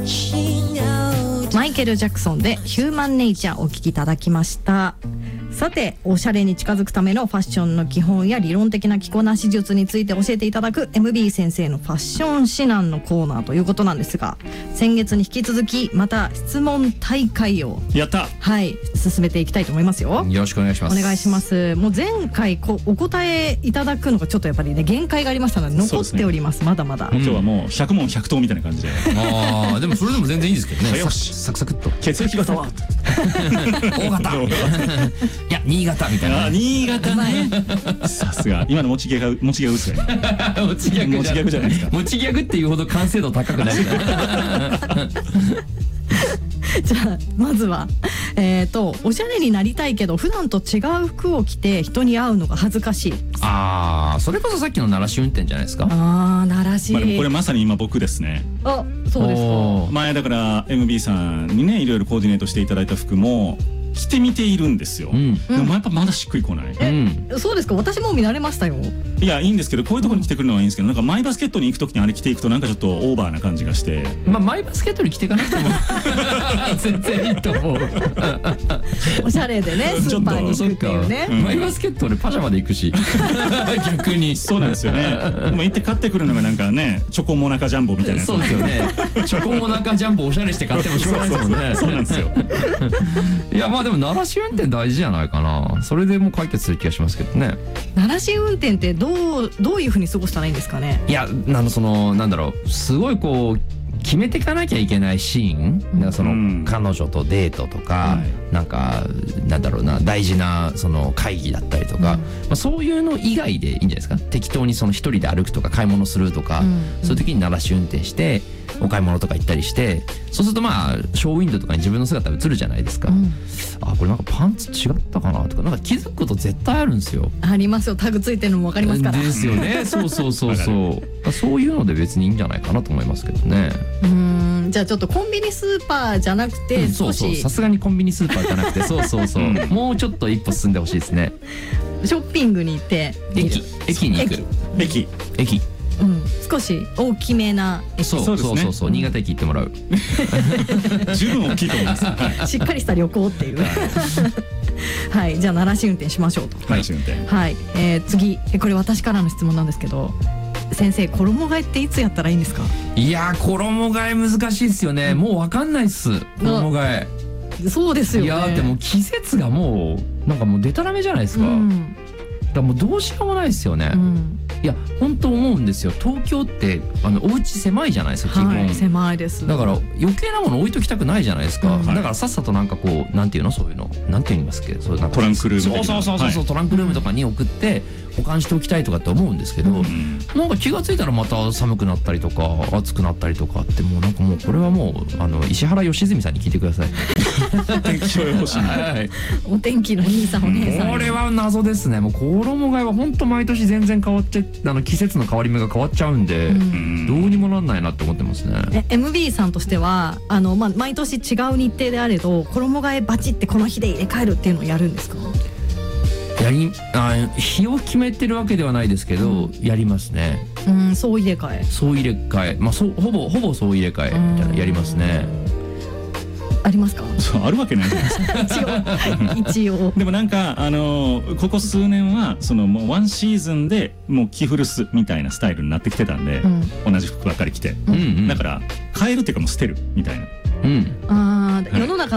マイケル・ジャクソンでヒューマンネイチャーお聴きいただきました。さて、おしゃれに近づくためのファッションの基本や理論的な着こなし術について教えていただく MB 先生のファッション指南のコーナーということなんですが、先月に引き続きまた質問大会をやった進めていきたいと思いますよ。 よろしくお願いします。 お願いします。もう前回お答えいただくのがちょっとやっぱりね限界がありましたので残っております。まだまだ、 今日はもう100問100答みたいな感じででもそれでも全然いいですけどね。サクサクっと血液型は大型いや新潟みたいな。 新潟ねさすが今の持ちギャグですよね持ちギャグじゃないですか。 持ちギャグっていうほど完成度高くないじゃあまずはおしゃれになりたいけど普段と違う服を着て人に会うのが恥ずかしい。 それこそさっきの奈良市運転じゃないですか。 奈良市、 でもこれまさに今僕ですね。 そうですか。 前だから MB さんにねいろいろコーディネートしていただいた服も着てみているんですよ、でもやっぱまだしっくりこない。 そうですか。私も見慣れましたよ。 いやいいんですけど、こういうところに着てくるのはいいんですけど、なんかマイバスケットに行くときにあれ着ていくとなんかちょっとオーバーな感じがして、 マイバスケットに着ていかなくても全然いいと思うおしゃれでねスーパーに行くっていうね。 マイバスケットでパジャマで行くし逆にそうなんですよね。でも行って買ってくるのがなんかねチョコモナカジャンボみたいなやつ。 そうですよねチョコモナカジャンボおしゃれして買ってもしょうがないですもんね。 そうなんですよいやでも奈良市運転大事じゃないかな。それでもう解決する気がしますけどね。 奈良市運転ってどういう風に過ごしたらいいんですかね。 いやなんだろう、すごいこう決めていかなきゃいけないシーン、なんかその彼女とデートとか、なんかなんだろうな、大事なその会議だったりとか、そういうの以外でいいんじゃないですか。適当にその一人で歩くとか買い物するとか、そういう時に奈良市運転してお買い物とか行ったりして、そうするとショーウィンドウとかに自分の姿映るじゃないですか。これなんかパンツ違ったかなとか、なんか気づくこと絶対あるんですよ。 ありますよ。タグついてるのも分かりますから。 ですよね。そういうので別にいいんじゃないかなと思いますけどね。 じゃあちょっとコンビニスーパーじゃなくて少し、 さすがにコンビニスーパーじゃなくてもうちょっと一歩進んでほしいですね。 ショッピングに行って駅に行く。駅少し大きめな駅。 そう新潟駅行ってもらう十分大きいと思いますしっかりした旅行っていうはい、じゃあ奈良市運転しましょうと。 奈良市運転。 はい、次これ私からの質問なんですけど、先生衣替えっていつやったらいいんですか。 いや衣替え難しいですよね。もう分かんないっす衣替え。 そうですよね。 いやでも季節がもうなんかもうデタラメじゃないですか。だからもうどうしようもないですよね。いや本当思うんですよ。東京ってお家狭いじゃないですか基本。 狭いです。 だから余計なもの置いときたくないじゃないですか。だからさっさとなんかこうなんていうの、そういうのなんて言いますっけ、そうなんかトランクルーム。 そうトランクルームとかに送って保管しておきたいとかって思うんですけど、なんか気がついたらまた寒くなったりとか暑くなったりとかって、もうなんかもうこれはもう石原良純さんに聞いてください。 天気予報士。 お天気の兄さんお姉さん。 これは謎ですね。もう衣替えは本当毎年全然変わっちゃ季節の変わり目が変わっちゃうんで、どうにもなんないなって思ってますね。 MB さんとしては毎年違う日程であれど衣替えバチってこの日で入れ替えるっていうのをやるんですか。 日を決めてるわけではないですけど、やりますね。 そう入れ替え、 ほぼそう入れ替えみたいなやりますね。 ありますか。 あるわけないじゃないですか一応でもなんかここ数年はもうワンシーズンでもう着古すみたいなスタイルになってきてたんで、同じ服ばっかり着て、だから変えるっていうかもう捨てるみたいな。 世の中